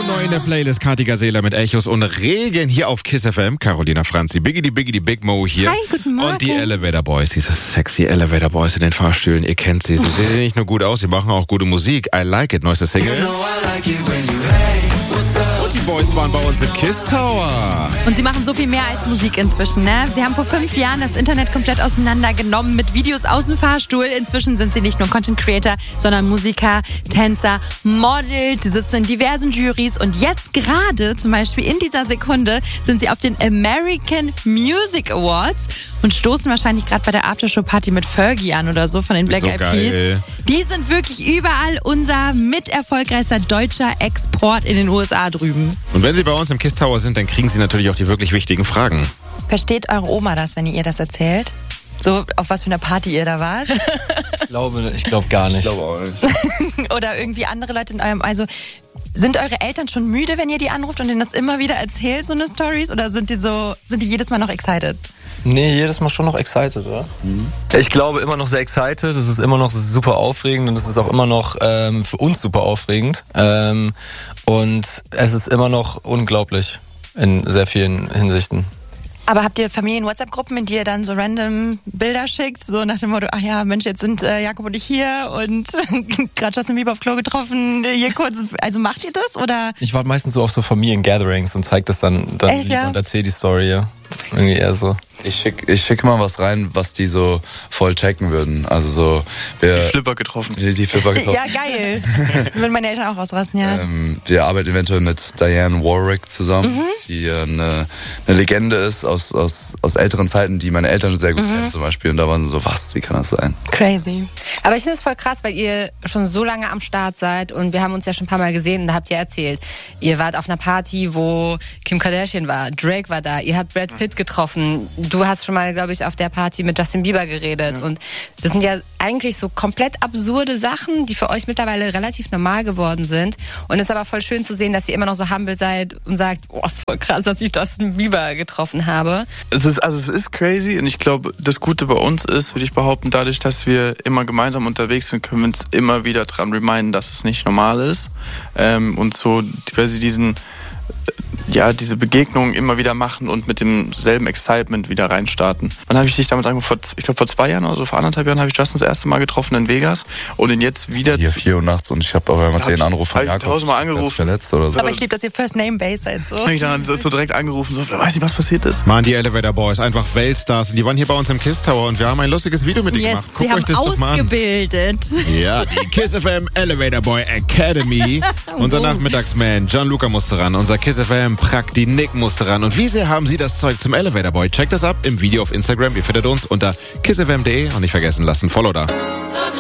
Neu in der Playlist Kathi Gazela mit Echos und Regen hier auf KISS FM. Carolina Franzi, Biggity Big Mo hier. Hi, guten Morgen. Und die Elevator Boys, diese sexy Elevator Boys in den Fahrstühlen. Ihr kennt sie. Sie sehen nicht nur gut aus, sie machen auch gute Musik. I Like It, neueste Single. Und die Boys waren bei uns im KISS Tower. Und sie machen so viel mehr als Musik inzwischen, ne? Sie haben vor 5 Jahren das Internet komplett auseinandergenommen mit Videos aus dem Fahrstuhl. Inzwischen sind sie nicht nur Content Creator, sondern Musiker, Tänzer, Models. Sie sitzen in diversen Jurys und jetzt gerade, zum Beispiel in dieser Sekunde, sind sie auf den American Music Awards und stoßen wahrscheinlich gerade bei der Aftershow-Party mit Fergie an oder so von den Black Eyed Peas. Die sind wirklich überall unser miterfolgreichster deutscher Export in den USA drüben. Und wenn sie bei uns im KISS Tower sind, dann kriegen sie natürlich auch die wirklich wichtigen Fragen. Versteht eure Oma das, wenn ihr das erzählt? So, auf was für einer Party ihr da wart? Ich glaube gar nicht. Ich glaube auch nicht. Oder irgendwie andere Leute in eurem, also sind eure Eltern schon müde, wenn ihr die anruft und denen das immer wieder erzählt, so eine Stories? Oder sind die jedes Mal noch excited? Nee, jedes Mal schon noch excited, oder? Ich glaube immer noch sehr excited, es ist immer noch super aufregend und es ist auch immer noch für uns super aufregend. Und es ist immer noch unglaublich in sehr vielen Hinsichten. Aber habt ihr Familien-WhatsApp-Gruppen, in die ihr dann so random Bilder schickt? So nach dem Motto, ach ja, Mensch, jetzt sind Jakob und ich hier und gerade Justin Bieber auf Klo getroffen, hier kurz. Also macht ihr das, oder? Ich warte meistens so auf so Familien-Gatherings und zeig das dann Echt, lieber ja? und erzähl die Story, ja. Irgendwie eher so. Ich schick mal was rein, was die so voll checken würden. Also so... Die Flipper getroffen. Die Flipper getroffen. Ja, geil. Würden meine Eltern auch ausrasten, ja. Wir arbeiten eventuell mit Diane Warwick zusammen, die eine Legende ist aus älteren Zeiten, die meine Eltern sehr gut kennen zum Beispiel. Und da waren sie so, was, wie kann das sein? Crazy. Aber ich finde es voll krass, weil ihr schon so lange am Start seid und wir haben uns ja schon ein paar Mal gesehen und da habt ihr erzählt, ihr wart auf einer Party, wo Kim Kardashian war, Drake war da, ihr habt Brad Pitt getroffen, du hast schon mal, glaube ich, auf der Party mit Justin Bieber geredet und das sind ja eigentlich so komplett absurde Sachen, die für euch mittlerweile relativ normal geworden sind und es ist aber voll schön zu sehen, dass ihr immer noch so humble seid und sagt, oh, ist voll krass, dass ich Justin Bieber getroffen habe. Es ist crazy und ich glaube, das Gute bei uns ist, würde ich behaupten, dadurch, dass wir immer gemeinsam unterwegs sind, können wir uns immer wieder dran reminden, dass es nicht normal ist und so quasi diese Begegnungen immer wieder machen und mit demselben Excitement wieder reinstarten. Wann habe ich dich damit angefangen? Ich glaube vor 2 Jahren oder so, vor 1,5 Jahren habe ich Justin das erste Mal getroffen in Vegas und ihn jetzt wieder... Hier 4 Uhr nachts und ich habe aber immer 10 Anrufe von Jakob. 1000-mal angerufen. Ist verletzt oder so. Aber ich liebe, dass ihr First-Name-Base seid. So. Habe ich dann so direkt angerufen, so, weiß nicht, was passiert ist. Mann, die Elevator Boys, einfach Weltstars. Und die waren hier bei uns im KISS Tower und wir haben ein lustiges Video mit denen gemacht. Sie Guckt euch haben das doch mal an. ausgebildet. Ja, die KISS FM Elevator Boy Academy. Unser Nachmittagsman Gianluca musste ran, unser KISS FM Prakti Nick musste ran. Und wie sehr haben Sie das Zeug zum Elevator Boy? Checkt das ab im Video auf Instagram. Ihr findet uns unter kissfm.de und nicht vergessen, lasst ein Follow da.